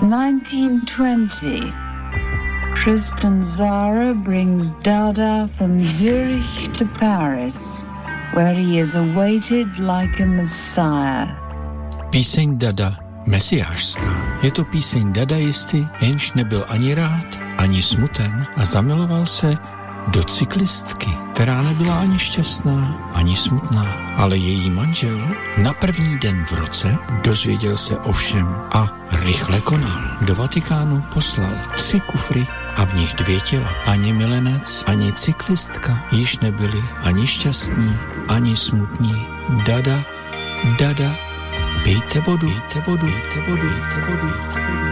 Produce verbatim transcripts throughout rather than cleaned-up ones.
nineteen twenty. Tristan Tzara brings Dada from Zurich to Paris, where he is awaited like a messiah. Píseň Dada, mesiášská. Je to píseň dadaisty, jenž nebyl ani rád, ani smuten a zamiloval se do cyklistky, která nebyla ani šťastná, ani smutná, ale její manžel na první den v roce dozvěděl se o všem a rychle konal. Do Vatikánu poslal tři kufry a v nich dvě těla. Ani milenec, ani cyklistka již nebyli ani šťastní, ani smutní. Dada, Dada, pijte vodu, pijte vodu, pijte vodu, pijte vodu, pijte vodu.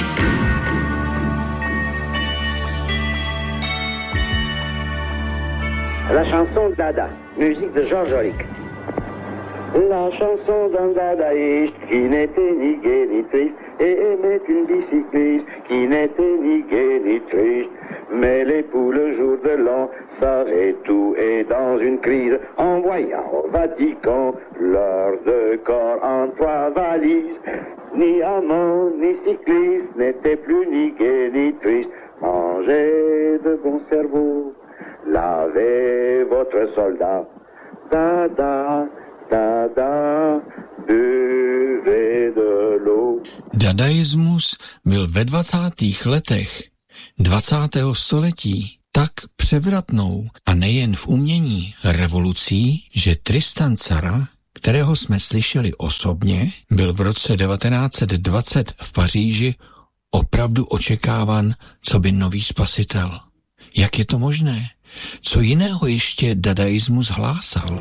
La chanson Dada, musique de Georges Auric. La chanson d'un dadaïste qui n'était ni gai ni triste et aimait une bicycliste qui n'était ni gai ni triste. Mais l'époux le jour de l'an savait tout et dans une crise en voyant au Vatican leurs deux corps en trois valises. Ni amant ni cycliste n'était plus ni gai ni triste. Mangez de bon cerveau. Lavez votre soldat, Dada, Dada, buvez de l'eau. Dadaismus byl ve dvacátých letech dvacátého století tak převratnou a nejen v umění revolucí, že Tristan Tzara, kterého jsme slyšeli osobně, byl v roce devatenáct set dvacet v Paříži opravdu očekávan coby nový spasitel. Jak je to možné? Co jiného ještě dadaismus hlásal?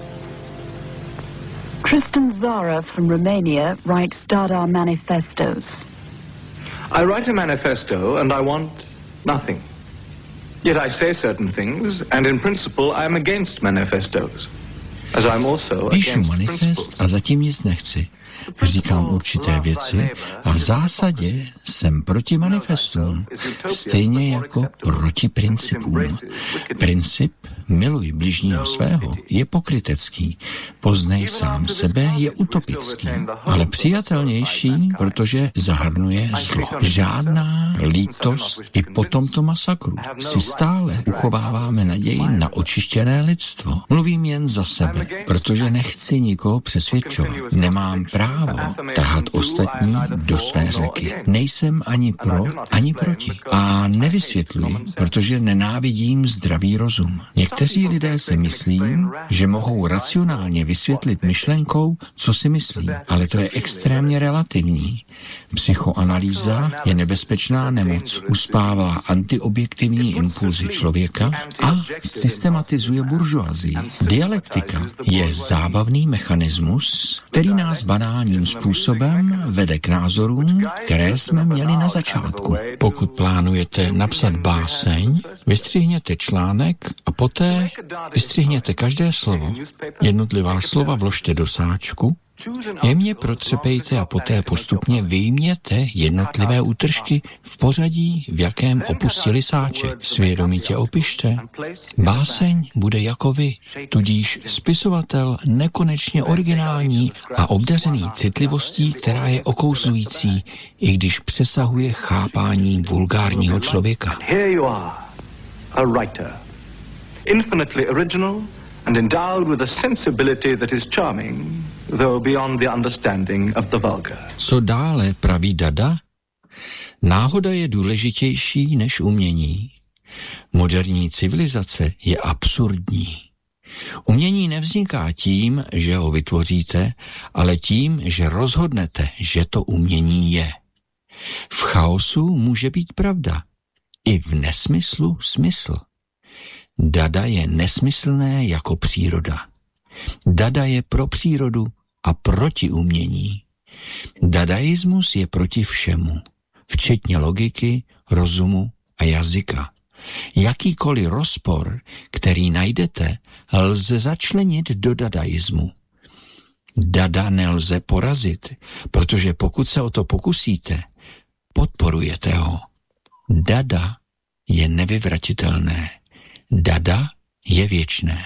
Tristan Tzara from Romania writes Dada manifestos. I write a manifesto and I want nothing. Yet I say certain things and in principle I am against manifestos. As I'm also Píšu manifest a zatím nic nechci. Říkám určité věci a v zásadě jsem proti manifestům, stejně jako proti principům. Princip miluj bližního svého je pokrytecký, poznej sám sebe je utopický, ale přijatelnější, protože zahrnuje zlo. Žádná lítost i po tomto masakru. Si stále uchováváme naději na očištěné lidstvo. Mluvím jen za sebe, protože nechci nikoho přesvědčovat. Nemám právo tahat ostatní do své řeky. Nejsem ani pro, ani proti. A nevysvětluji, protože nenávidím zdravý rozum. Někteří lidé si myslí, že mohou racionálně vysvětlit myšlenkou, co si myslí, ale to je extrémně relativní. Psychoanalýza je nebezpečná nemoc, uspává antiobjektivní impulzy člověka a systematizuje buržoazii. Dialektika je zábavný mechanismus, který nás banálním způsobem vede k názorům, které jsme měli na začátku. Pokud plánujete napsat báseň, vystřihněte článek a poté vystřihněte každé slovo. Jednotlivá slova vložte do sáčku, jemně protřepejte a poté postupně vyjměte jednotlivé útržky v pořadí, v jakém opustili sáček. Svědomitě opište. Báseň bude jako vy, tudíž spisovatel nekonečně originální a obdařený citlivostí, která je okouzlující, i když přesahuje chápání vulgárního člověka. Here you are, a writer, infinitely original and endowed with a sensibility that is charming, though beyond the understanding of the vulgar. Co dále, praví Dada? Náhoda je důležitější než umění. Moderní civilizace je absurdní. Umění nevzniká tím, že ho vytvoříte, ale tím, že rozhodnete, že to umění je. V chaosu může být pravda. I v nesmyslu smysl. Dada je nesmyslné jako příroda. Dada je pro přírodu a proti umění. Dadaismus je proti všemu, včetně logiky, rozumu a jazyka. Jakýkoliv rozpor, který najdete, lze začlenit do dadaismu. Dada nelze porazit, protože pokud se o to pokusíte, podporujete ho. Dada je nevyvratitelné. Dada je věčné.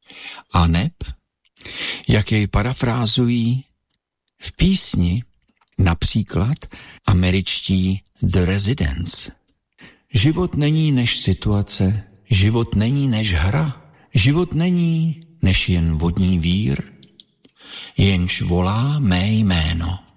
A neb, jak jej parafrázují, v písni Například američtí The Residents. Život není než situace, život není než hra, život není než jen vodní vír, jenž volá mé jméno.